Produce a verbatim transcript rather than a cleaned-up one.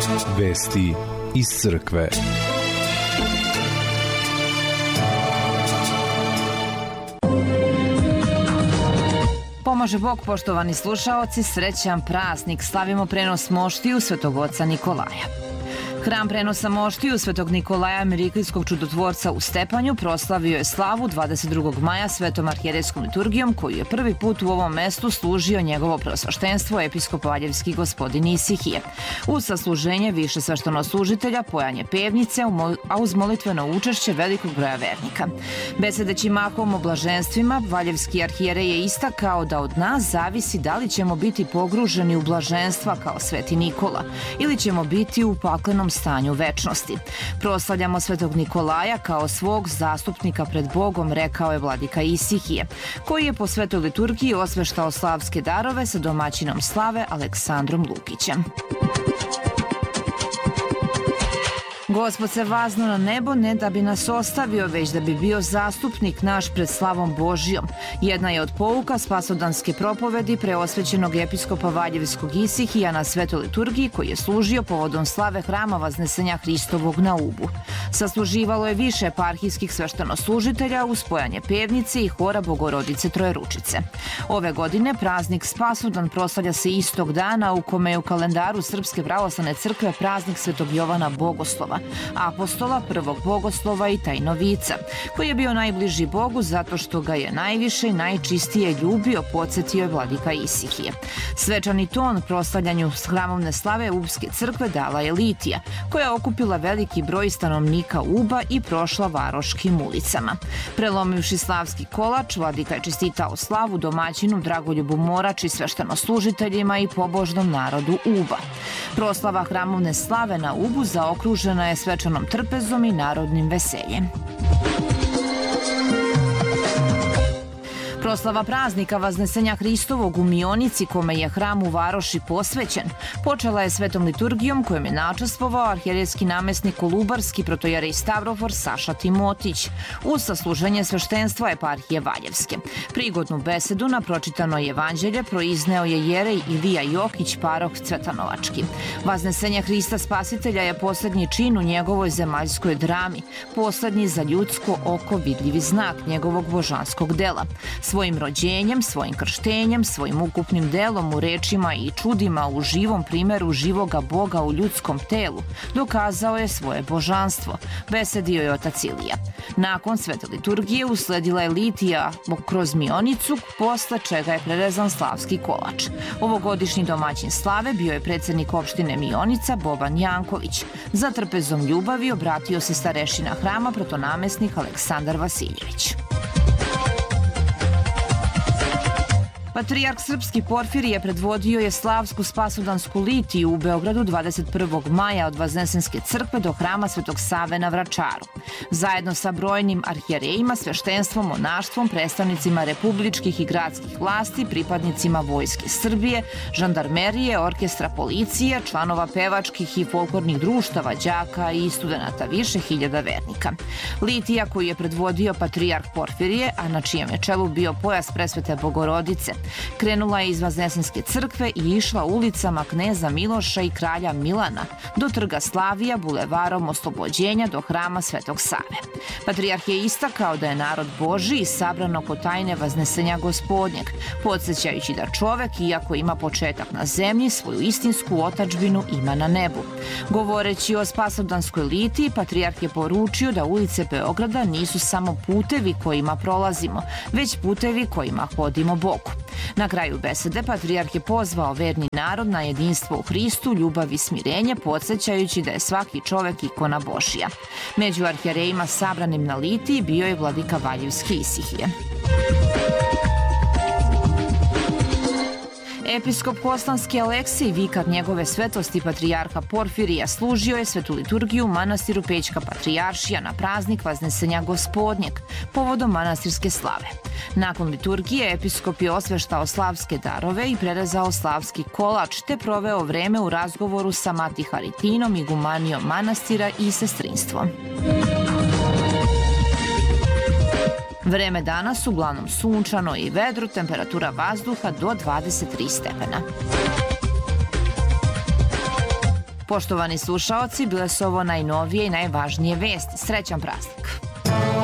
Vesti iz crkve. Pomože Bog, poštovani slušaoci, srećan praznik. Slavimo prenos moštiju Svetog oca Nikolaja. Hram prenosa moštiju Svetog Nikolaja, Miriklijskog čudotvorca u Stepanju, proslavio je slavu dvadeset drugog maja svetom arhijerejskom liturgijom, koju je prvi put u ovom mestu služio njegovo preosvaštenstvo episkop Valjevski gospodin Isihije. Uz sasluženje više sveštenoslужitelja, pojanje pevnice, a uz molitveno učešće velikog broja vernika. Besedeći mahom o blaženstvima, Valjevski arhijerej je istakao da od nas zavisi da li ćemo biti pogruženi u blaženstva kao sveti Nikola ili ćemo biti u paklenom stanju večnosti. Proslavljamo svetog Nikolaja kao svog zastupnika pred Bogom, rekao je vladika Isihije, koji je po svetoj liturgiji osveštao slavske darove sa domaćinom slave Aleksandrom Lukićem. Gospod se vaznuo na nebo ne da bi nas ostavio, već da bi bio zastupnik naš pred slavom Božijom. Jedna je od pouka spasodanske propovedi preosvećenog episkopa Valjevskog Isihija na svetoj liturgiji, koji je služio povodom slave hrama Vaznesenja Hristovog na Ubu. Sasluživalo je više eparhijskih sveštenoslужitelja uz pojanje pevnice i hora Bogorodice Trojeručice. Ove godine praznik Spasodan proslavlja se istog dana u kome je u kalendaru Srpske pravoslavne crkve praznik Svetog Jovana Bogoslova, apostola, prvog bogoslova i tajnovica, koji je bio najbliži Bogu zato što ga je najviše i najčistije ljubio, podsjetio je vladika Isihije. Svečani ton proslavljanju hramovne slave Ubske crkve dala je Litija, koja je okupila veliki broj stanovnika Uba i prošla varoškim ulicama. Prelomivši slavski kolač, vladika je čestitao slavu domaćinu Dragoljubu Morač i sveštenoslужiteljima i pobožnom narodu Uba. Proslava hramovne slave na Ubu zaokružena je svečanom trpezom i narodnim veseljem. Proslava praznika Vaznesenja Hristovog u Mionici, kome je hram u varoši posvećen, počela je svetom liturgijom kojom je načestvovao arhijerejski namesnik Kolubarski protojerej Stavrofor Saša Timotić uz sasluženje sveštenstva eparhije Valjevske. Prigodnu besedu na pročitano evanđelje proizneo je jerej Ilija Jokić, paroh Cvetanovački. Vaznesenje Hrista Spasitelja je poslednji čin u njegovoj zemaljskoj drami, poslednji za ljudsko oko vidljivi znak njegovog božanskog dela. Svojim rođenjem, svojim krštenjem, svojim ukupnim delom u rečima i čudima u živom primeru živoga Boga u ljudskom telu dokazao je svoje božanstvo, besedio je otac Ilija. Nakon svete liturgije usledila je litija kroz Mionicu, posle čega je prerezan slavski kolač. Ovogodišnji domaćin slave bio je predsednik opštine Mionica Boban Janković. Za trpezom ljubavi obratio se starešina hrama protonamesnik Aleksandar Vasiljević. Patrijarh srpski Porfirije predvodio je slavsku spasodansku litiju u Beogradu dvadeset prvog maja od Vaznesenske crkve do hrama Svetog Save na Vračaru. Zajedno sa brojnim arhijerejima, sveštenstvom, monaštvom, predstavnicima republičkih i gradskih vlasti, pripadnicima Vojske Srbije, žandarmerije, orkestra policije, članova pevačkih i folklornih društava, đaka i studenata, više hiljada vernika. Litija koju je predvodio patrijarh Porfirije, a na čijem je čelu bio pojas presvete Bogorodice, krenula je iz Vaznesenske crkve i išla ulicama Kneza Miloša i kralja Milana do trga Slavija, bulevarom Oslobođenja do hrama Svetog Save. Patrijarh je istakao da je narod Božiji sabran oko tajne Vaznesenja Gospodnjeg, podsjećajući da čovek, iako ima početak na zemlji, svoju istinsku otadžbinu ima na nebu. Govoreći o spasodanskoj litiji, patrijarh je poručio da ulice Beograda nisu samo putevi kojima prolazimo, već putevi kojima hodimo Bogu. Na kraju besede patrijarh je pozvao verni narod na jedinstvo u Hristu, ljubav i smirenje, podsjećajući da je svaki čovek ikona Božija. Među arhijerejima sabranim na litiji bio je vladika Valjevski Isihije. Episkop Koslanski Aleksij, vikar njegove svetosti patrijarha Porfirija, služio je svetu liturgiju u manastiru Pećka Patrijaršija na praznik Vaznesenja Gospodnjeg, povodom manastirske slave. Nakon liturgije, episkop je osveštao slavske darove i prerezao slavski kolač, te proveo vreme u razgovoru sa Mati Haritinom, igumanijom manastira i sestrinstvom. Vreme danas uglavnom sunčano i vedro, temperatura vazduha do dvadeset tri stepena. Poštovani slušaoci, bile su ovo najnovije i najvažnije vesti. Srećan praznik!